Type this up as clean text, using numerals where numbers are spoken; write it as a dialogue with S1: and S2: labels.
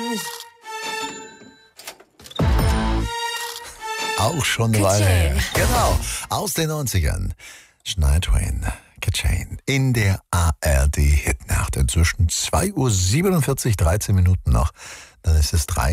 S1: Auch schon eine Weile her. Genau, aus den 90ern. Shania Twain, Ka-Chain, in der ARD-Hitnacht. Inzwischen 2:47 Uhr, 13 Minuten noch. Dann ist es 3.